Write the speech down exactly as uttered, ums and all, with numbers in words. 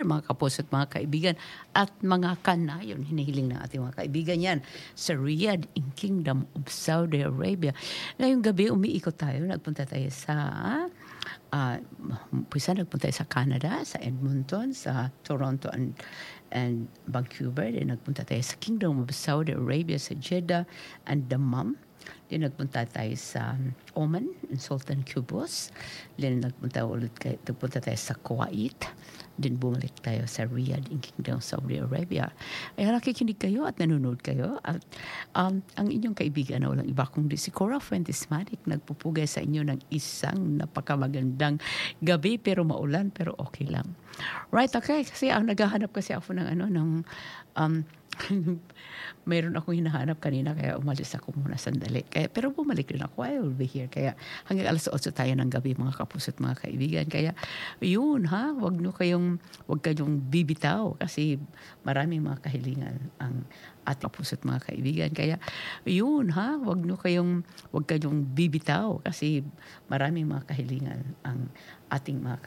mga kapuso at mga kaibigan at mga kanayon. Hinihiling ng ating mga kaibigan yan sa Riyadh in Kingdom of Saudi Arabia. Ngayong gabi, umiikot tayo. Nagpunta tayo sa uh, Pisa, nagpunta tayo sa Canada, sa Edmonton, sa Toronto and, and Vancouver. Then nagpunta tayo sa Kingdom of Saudi Arabia, sa Jeddah and Dammam. Then nagpunta tayo sa Oman, in Sultan Qubus. Then nagpunta ulit kayo, nagpunta tayo sa Kuwait. Then bumalik tayo sa Riyadh in Kingdom of Saudi Arabia. Ay nakikinig kayo at nanonood kayo. At um, ang inyong kaibigan na walang iba kundi si Cora Fuentes-Matic nagpupugay sa inyo ng isang napakamagandang gabi pero maulan pero okay lang. Right, okay. Kasi ang naghahanap kasi ako ng ano, ng um, mayroon akong hinahanap kanina kaya umalis ako muna sandali. Kaya, pero bumalik rin ako. I will be here. Kaya hanggang alas otso tayo ng gabi mga kapuso at mga kaibigan. Kaya yun ha, wag nyo kayong, wag kayong bibitaw kasi maraming mga kahilingan ang ating kapuso at mga kaibigan. Kaya yun ha, wag nyo kayong, wag kayong bibitaw kasi maraming mga kahilingan ang ating mga